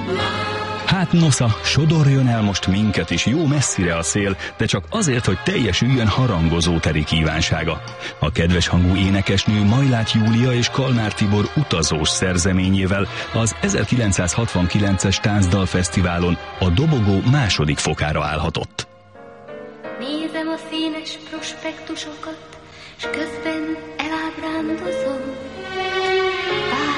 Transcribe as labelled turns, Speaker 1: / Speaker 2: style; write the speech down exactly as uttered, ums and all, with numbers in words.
Speaker 1: Hát nosza, sodorjon el most minket is jó messzire a szél, de csak azért, hogy teljesüljön harangozó teri kívánsága. A kedves hangú énekesnő Majlát Júlia és Kalmár Tibor utazós szerzeményével az ezerkilencszázhatvankilences táncdalfesztiválon a dobogó második fokára állhatott.
Speaker 2: Nézem a színes prospektusokat, s közben elábrándozom.